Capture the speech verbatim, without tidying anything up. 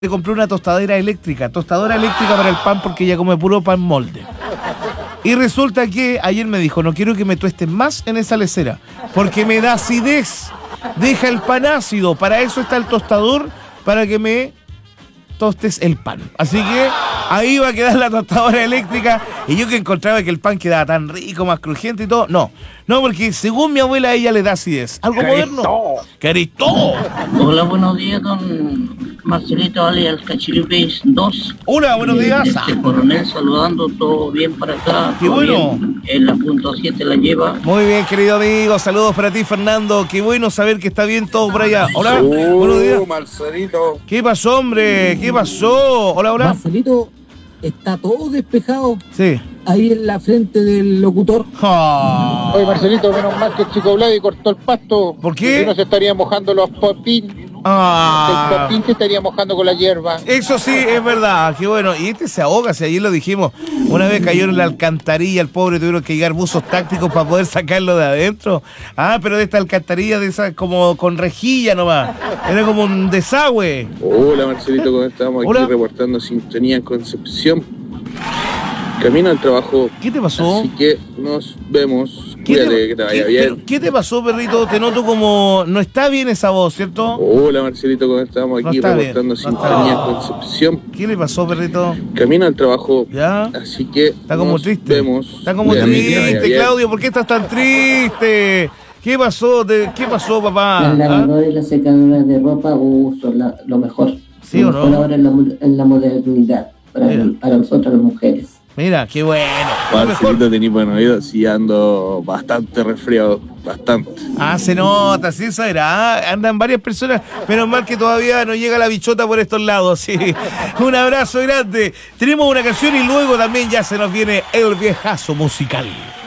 Le compré una tostadera eléctrica, tostadora eléctrica para el pan porque ella come puro pan molde. Y resulta que ayer me dijo, no quiero que me tuestes más en esa lecera, porque me da acidez, deja el pan ácido, para eso está el tostador, para que me tostes el pan. Así que ahí va a quedar la tostadora eléctrica. Y yo que encontraba que el pan quedaba tan rico, más crujiente y todo, no. No, porque según mi abuela a ella le da acidez. ¿Algo moderno? ¡Carito! Hola, buenos días, don Marcelito alias Cachilipéis dos. Hola, buenos días. Este coronel saludando, todo bien para acá. Qué bueno. Bien. En la punto siete la lleva. Muy bien, querido amigo. Saludos para ti, Fernando. Qué bueno saber que está bien todo por allá. Hola, uh, buenos días. Marcelito. ¿Qué pasó, hombre? ¿Qué pasó? Hola, hola. Marcelito, está todo despejado. Sí. Ahí en la frente del locutor. Oh. Oye, Marcelito, menos mal que el chico Vladi cortó el pasto. ¿Por qué? Si no se estaría mojando los popín. Ah. El popín se estaría mojando con la hierba. Eso sí, es verdad. Qué bueno. Y este se ahoga, si ayer lo dijimos. Una vez cayó en la alcantarilla, el pobre tuvieron que llegar buzos tácticos para poder sacarlo de adentro. Ah, pero de esta alcantarilla, de esa como con rejilla nomás. Era como un desagüe. Hola, Marcelito, ¿cómo estamos? Hola. Aquí reportando sintonía en Concepción. Camino al trabajo. ¿Qué te pasó? Así que nos vemos. ¿Qué Cuídate, te, que te vaya qué- bien. pero ¿Qué te pasó, perrito? Te noto como... No está bien esa voz, ¿cierto? Hola, Marcelito, ¿cómo estamos? No Aquí está reportando bien, no está sintonía bien. en Concepción. ¿Qué le pasó, perrito? Camino al trabajo. ¿Ya? Así que Está como nos triste. vemos. Está como Cuídate, que te vaya triste, bien. Claudio. ¿Por qué estás tan triste? ¿Qué pasó? Te- ¿Qué pasó, papá? Las ¿Ah? lavadoras y las secadoras de ropa uh, son la- lo mejor. ¿Sí lo o mejor no? ahora en la, mo- en la modernidad para, Mira. para nosotras las mujeres. Mira, qué bueno. Lo mejor. Marcelito, tenés buen oído, sí ando bastante resfriado, bastante. Ah, se nota, sí, eso era. Ah, andan varias personas. Menos mal que todavía no llega la bichota por estos lados, sí. Un abrazo grande. Tenemos una canción y luego también ya se nos viene el viejazo musical.